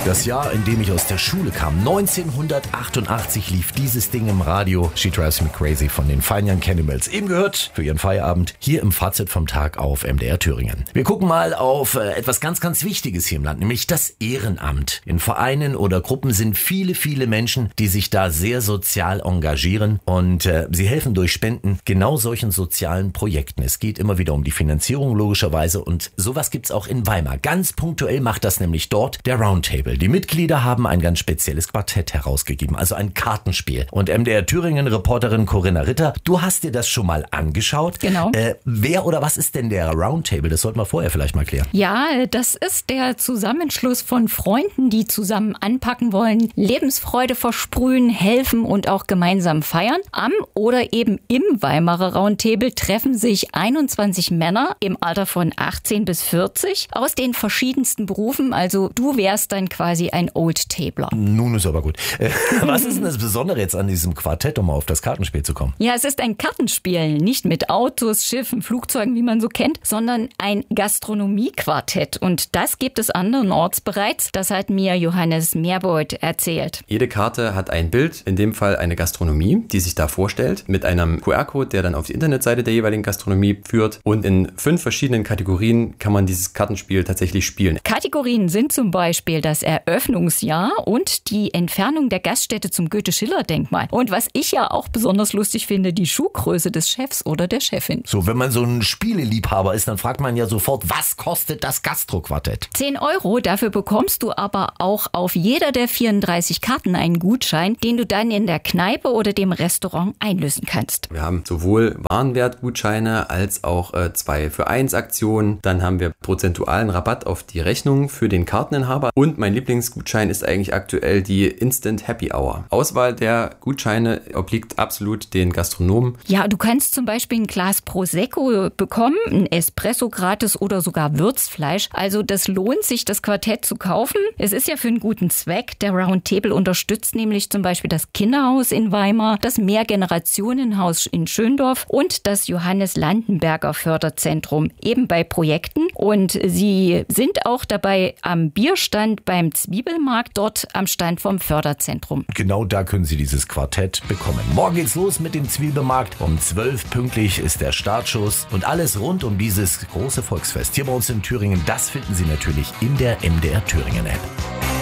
Das Jahr, in dem ich aus der Schule kam, 1988, lief dieses Ding im Radio. She Drives Me Crazy von den Fine Young Cannibals. Eben gehört für Ihren Feierabend hier im Fazit vom Tag auf MDR Thüringen. Wir gucken mal auf etwas ganz, ganz Wichtiges hier im Land, nämlich das Ehrenamt. In Vereinen oder Gruppen sind viele, viele Menschen, die sich da sehr sozial engagieren und sie helfen durch Spenden genau solchen sozialen Projekten. Es geht immer wieder um die Finanzierung logischerweise und sowas gibt's auch in Weimar. Ganz punktuell macht das nämlich dort der Roundtable. Die Mitglieder haben ein ganz spezielles Quartett herausgegeben, also ein Kartenspiel. Und MDR Thüringen-Reporterin Corinna Ritter, du hast dir das schon mal angeschaut. Genau. Wer oder was ist denn der Roundtable? Das sollten wir vorher vielleicht mal klären. Ja, das ist der Zusammenschluss von Freunden, die zusammen anpacken wollen, Lebensfreude versprühen, helfen und auch gemeinsam feiern. Am oder eben im Weimarer Roundtable treffen sich 21 Männer im Alter von 18 bis 40 aus den verschiedensten Berufen. Also du wärst dann quasi ein Oldtabler. Nun ist aber gut. Was ist denn das Besondere jetzt an diesem Quartett, um mal auf das Kartenspiel zu kommen? Ja, es ist ein Kartenspiel, nicht mit Autos, Schiffen, Flugzeugen, wie man so kennt, sondern ein Gastronomiequartett. Und das gibt es andernorts bereits. Das hat mir Johannes Meerbold erzählt. Jede Karte hat ein Bild, in dem Fall eine Gastronomie, die sich da vorstellt, mit einem QR-Code, der dann auf die Internetseite der jeweiligen Gastronomie führt. Und in 5 verschiedenen Kategorien kann man dieses Kartenspiel tatsächlich spielen. Kategorien sind zum Beispiel das Eröffnungsjahr und die Entfernung der Gaststätte zum Goethe-Schiller-Denkmal. Und was ich ja auch besonders lustig finde, die Schuhgröße des Chefs oder der Chefin. So, wenn man so ein Spieleliebhaber ist, dann fragt man ja sofort, was kostet das Gastro-Quartett? 10 €, dafür bekommst du aber auch auf jeder der 34 Karten einen Gutschein, den du dann in der Kneipe oder dem Restaurant einlösen kannst. Wir haben sowohl Warenwertgutscheine als auch 2-für-1-Aktionen. Dann haben wir prozentualen Rabatt auf die Rechnung für den Karteninhaber. Und mein Lieblingsgutschein ist eigentlich aktuell die Instant Happy Hour. Auswahl der Gutscheine obliegt absolut den Gastronomen. Ja, du kannst zum Beispiel ein Glas Prosecco bekommen, ein Espresso gratis oder sogar Würzfleisch. Also das lohnt sich, das Quartett zu kaufen. Es ist ja für einen guten Zweck. Der Roundtable unterstützt nämlich zum Beispiel das Kinderhaus in Weimar, das Mehrgenerationenhaus in Schöndorf und das Johannes Landenberger Förderzentrum, eben bei Projekten. Und sie sind auch dabei am Bierstand beim Zwiebelmarkt, dort am Stand vom Förderzentrum. Genau da können Sie dieses Quartett bekommen. Morgen geht's los mit dem Zwiebelmarkt. Um 12 pünktlich ist der Startschuss. Und alles rund um dieses große Volksfest hier bei uns in Thüringen, das finden Sie natürlich in der MDR Thüringen App.